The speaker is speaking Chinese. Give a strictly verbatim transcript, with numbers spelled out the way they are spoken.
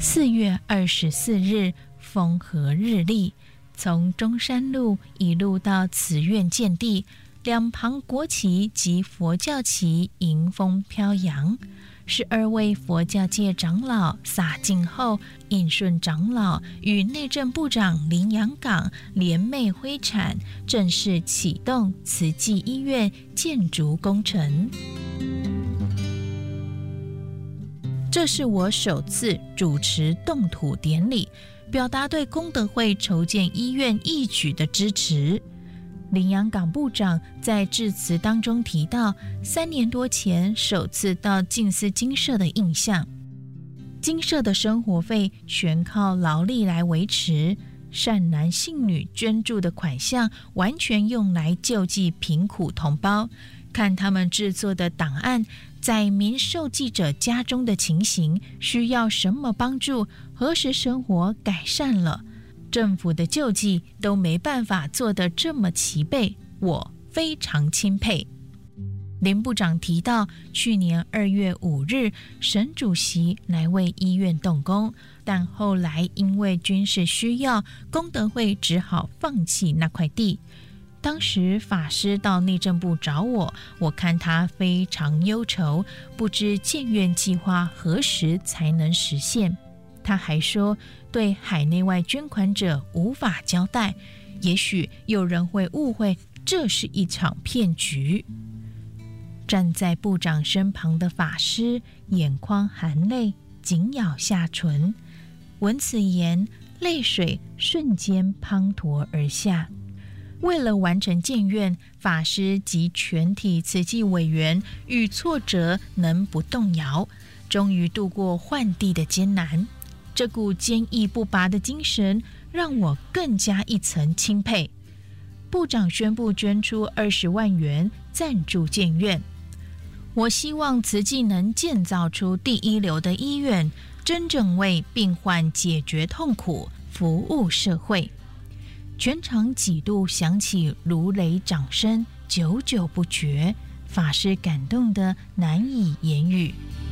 四月二十四日，风和日丽，从中山路一路到慈院建地，两旁国旗及佛教旗迎风飘扬。十二位佛教界长老洒净后，印顺长老与内政部长林洋港联袂挥铲，正式启动慈济医院建筑工程。这是我首次主持动土典礼，表达对功德会筹建医院义举的支持。林洋港部长在致辞当中提到，三年多前首次到静思精舍的印象。精舍的生活费全靠劳力来维持，善男信女捐助的款项完全用来救济贫苦同胞。看他们制作的档案，在民受记者家中的情形，需要什么帮助，何时生活改善了，政府的救济都没办法做得这么齐备，我非常钦佩。林部长提到，去年二月五日，沈主席来为医院动工，但后来因为军事需要，功德会只好放弃那块地。当时法师到内政部找我，我看他非常忧愁，不知建院计划何时才能实现。他还说，对海内外捐款者无法交代，也许有人会误会这是一场骗局。站在部长身旁的法师眼眶含泪，紧咬下唇，闻此言，泪水瞬间滂沱而下。为了完成建院，法师及全体慈济委员与挫折能不动摇，终于度过换地的艰难。这股坚毅不拔的精神让我更加一层钦佩。部长宣布捐出二十万元赞助建院。我希望慈济能建造出第一流的医院，真正为病患解决痛苦，服务社会。全场几度响起如雷掌声，久久不绝，法师感动得难以言语。